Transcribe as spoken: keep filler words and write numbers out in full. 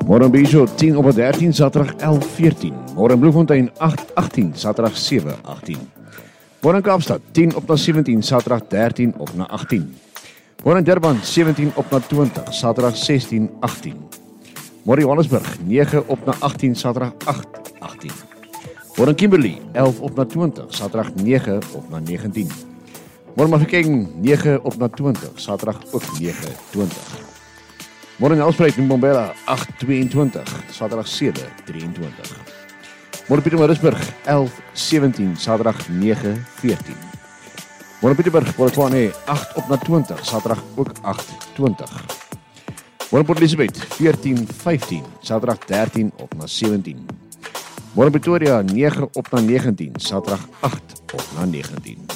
Môre Bijou tien op dertien, Saterdag elf veertien. Môre Bloemfontein agt agttien, Saterdag sewe agttien. Môre Kaapstad tien op na sewentien, Saterdag dertien op na agttien. Môre Durban sewentien op na twintig, Saterdag sestien agttien. Môre Johannesburg nege op na agttien, Saterdag agt agttien. Môre Kimberley elf op na twintig, Saterdag nege op na negentien. Môre Mafeking nege op na twintig, Saterdag ook nege twintig. Môre Nelspruit en Mbombela agt tweeëntwintig, Saterdag sewe drieëntwintig. Môre Pietermaritzburg elf sewentien, Saterdag nege veertien. Môre Pieterburg, Polokwane agt op na twintig, Saterdag ook agt twintig. Môre Port Elizabeth veertien vyftien, Saterdag dertien op na sewentien. Môre Pretoria nege op na negentien, Saterdag agt op na negentien.